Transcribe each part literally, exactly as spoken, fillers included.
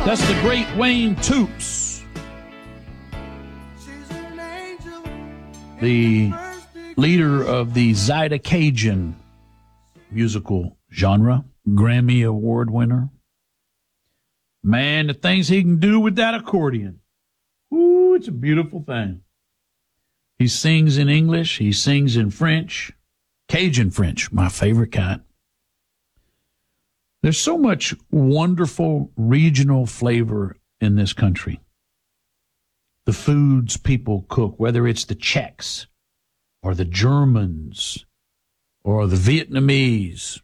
That's the great Wayne Toups, the leader of the Zydeco musical genre, Grammy Award winner. Man, the things he can do with that accordion. Ooh, it's a beautiful thing. He sings in English. He sings in French. Cajun French, my favorite kind. There's so much wonderful regional flavor in this country. The foods people cook, whether it's the Czechs or the Germans or the Vietnamese.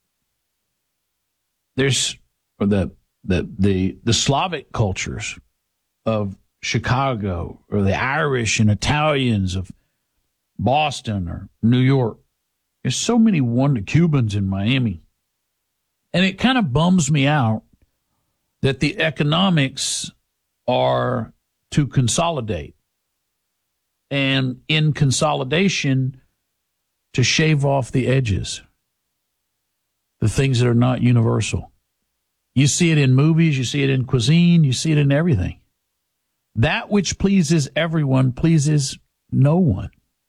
There's or the the the the Slavic cultures of Chicago, or the Irish and Italians of Boston or New York. There's so many wonder Cubans in Miami. And it kind of bums me out that the economics are to consolidate. And in consolidation, to shave off the edges, the things that are not universal. You see it in movies, you see it in cuisine, you see it in everything. That which pleases everyone pleases no one.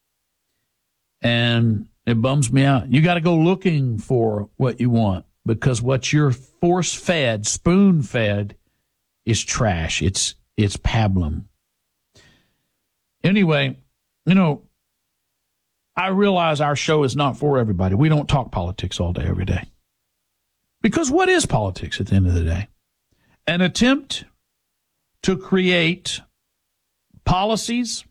And it bums me out. You got to go looking for what you want, because what you're force-fed, spoon-fed, is trash. It's it's pablum. Anyway, you know, I realize our show is not for everybody. We don't talk politics all day, every day. Because what is politics at the end of the day? An attempt to create policies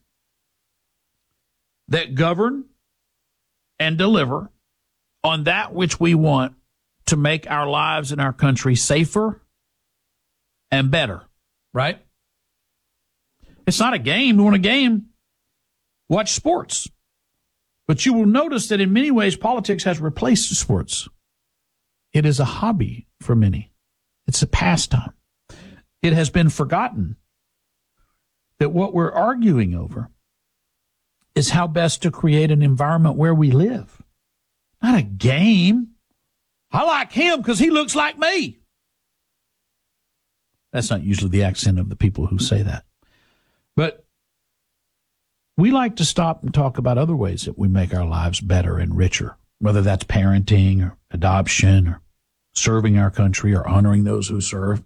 that govern and deliver on that which we want to make our lives in our country safer and better, right? It's not a game. You want a game? Watch sports. But you will notice that in many ways, politics has replaced sports. It is a hobby for many. It's a pastime. It has been forgotten that what we're arguing over is how best to create an environment where we live. Not a game. I like him because he looks like me. That's not usually the accent of the people who say that. But we like to stop and talk about other ways that we make our lives better and richer, whether that's parenting or adoption or serving our country or honoring those who serve.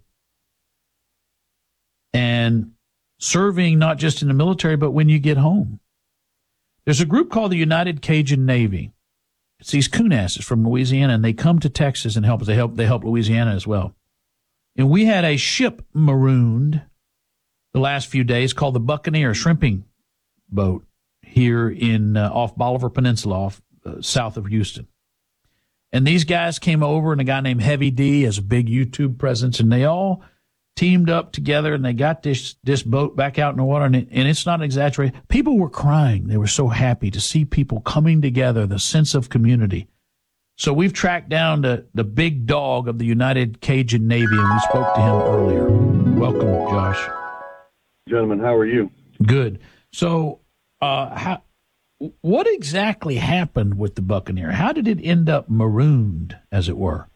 And serving not just in the military, but when you get home. There's a group called the United Cajun Navy. It's these coonasses from Louisiana, and they come to Texas and help us. They help, they help Louisiana as well. And we had a ship marooned the last few days called the Buccaneer, a shrimping boat here in uh, off Bolivar Peninsula, off uh, south of Houston. And these guys came over, and a guy named Heavy D has a big YouTube presence, and they all teamed up together, and they got this this boat back out in the water, and, it, and it's not exaggerated. People were crying. They were so happy to see people coming together, the sense of community. So we've tracked down the, the big dog of the United Cajun Navy, and we spoke to him earlier. Welcome, Josh. Gentlemen, how are you? Good. So uh, how, what exactly happened with the Buccaneer? How did it end up marooned, as it were?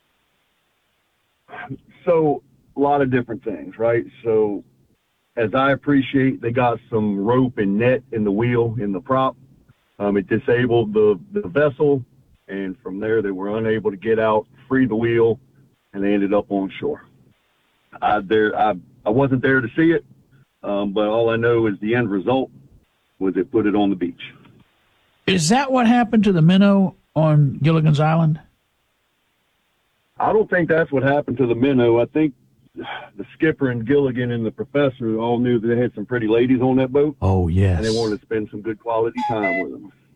So a lot of different things, right? So as I appreciate, they got some rope and net in the wheel, in the prop. Um, it disabled the, the vessel, and from there they were unable to get out, free the wheel, and they ended up on shore. I, there, I, I wasn't there to see it, um, but all I know is the end result was it put it on the beach. Is that what happened to the minnow on Gilligan's Island? I don't think that's what happened to the minnow. I think the skipper and Gilligan and the professor all knew that they had some pretty ladies on that boat. Oh, yes. And they wanted to spend some good quality time with them.